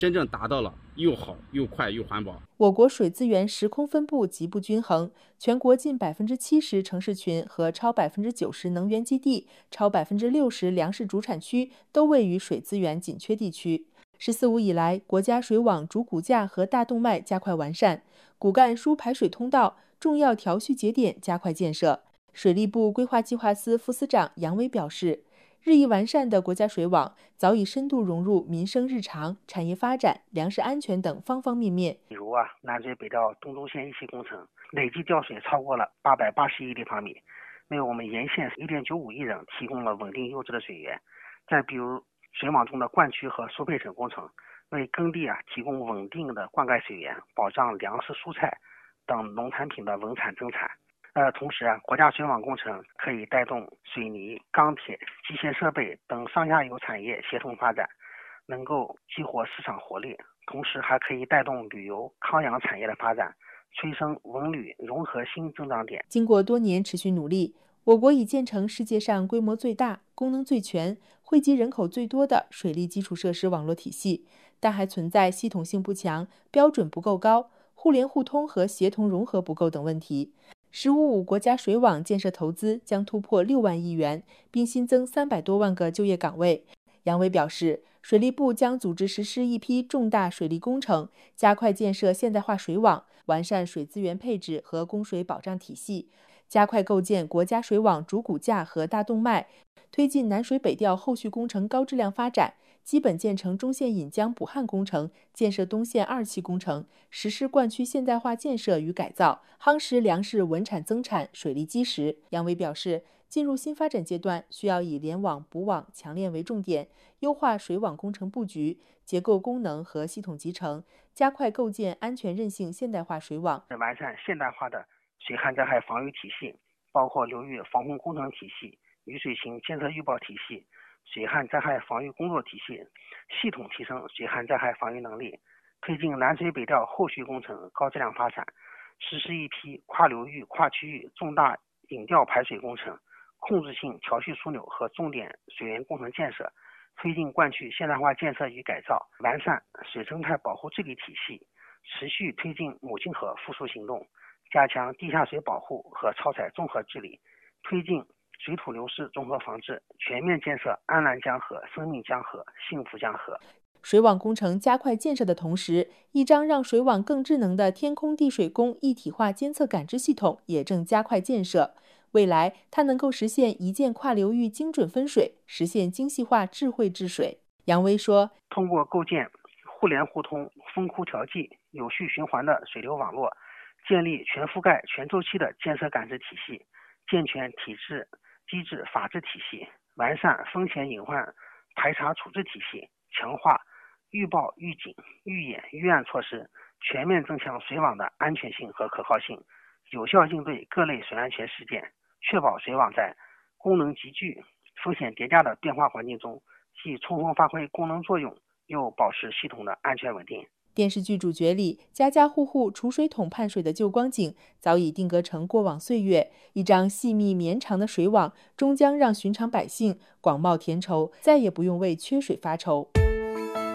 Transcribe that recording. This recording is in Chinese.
真正达到了又好又快又环保。 我国水资源时空分布极不均衡，全国近70%城市群和超90%能源基地、超60%粮食主产区都位于水资源紧缺地区。“十四五”以来，国家水网主骨架和大动脉加快完善，骨干输排水通道、重要调蓄节点加快建设。水利部规划计划司副司长杨伟表示，日益完善的国家水网早已深度融入民生日常、产业发展、粮食安全等方方面面。 比如南水北调东中线一期工程累计调水超过了880亿立方米，为我们沿线1.95亿人提供了稳定优质的水源。再比如水网中的灌区和输配整工程，为耕地提供稳定的灌溉水源，保障粮食、蔬菜等农产品的稳产增产。同时国家水网工程可以带动水泥、钢铁、机械设备等上下游产业协同发展，能够激活市场活力，同时还可以带动旅游、康养产业的发展，催生文旅融合新增长点。 经过多年持续努力，我国已建成世界上规模最大、功能最全、惠及人口最多的水利基础设施网络体系，但还存在系统性不强、标准不够高、互联互通和协同融合不够等问题。“15+5”国家水网建设投资将突破6万亿元，并新增300多万个就业岗位。杨伟表示，水利部将组织实施一批重大水利工程，加快建设现代化水网，完善水资源配置和供水保障体系，加快构建国家水网主骨架和大动脉，推进南水北调后续工程高质量发展，基本建成中线引江补汉工程，建设东线2期工程，实施灌区现代化建设与改造，夯实粮食稳产增产水利基石。杨伟表示，进入新发展阶段，需要以联网、补网、强链为重点，优化水网工程布局、结构功能和系统集成，加快构建安全韧性现代化水网， 完善现代化的水旱灾害防御体系，包括流域防控工程体系、雨水情监测预报体系、水旱灾害防御工作体系，系统提升水旱灾害防御能力，推进南水北调后续工程高质量发展，实施一批跨流域、跨区域重大引调排水工程、控制性调蓄枢纽和重点水源工程建设，推进灌区现代化建设与改造，完善水生态保护治理体系，持续推进母亲河复苏行动，加强地下水保护和超采综合治理，推进水土流失综合防治，全面建设安澜江河、生命江河、幸福江河。 水网工程加快建设的同时，一张让水网更智能的天空地水工一体化监测感知系统也正加快建设。未来，它能够实现一键跨流域精准分水，实现精细化智慧治水。杨威说， 通过构建互联互通、分窟调剂、有序循环的水流网络，建立全覆盖、全周期的监测感知体系，健全体制机制法治体系，完善风险隐患排查处置体系，强化预报、预警、预演、预案措施，全面增强水网的安全性和可靠性，有效应对各类水安全事件，确保水网在功能集聚、风险叠加的变化环境中，既充分发挥功能作用，又保持系统的安全稳定。 电视剧主角里，家家户户储水桶盼水的旧光景，早已定格成过往岁月。一张细密绵长的水网，终将让寻常百姓广袤甜愁，再也不用为缺水发愁。